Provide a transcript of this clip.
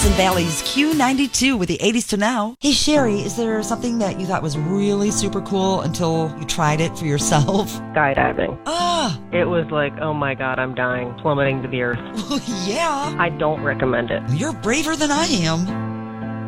and Valley's Q92 with the 80s to now. Hey, Sherry, is there something that you thought was really super cool until you tried it for yourself? Skydiving. Ah, It was like, oh my God, I'm dying, plummeting to the earth. well, yeah. I don't recommend it. You're braver than I am.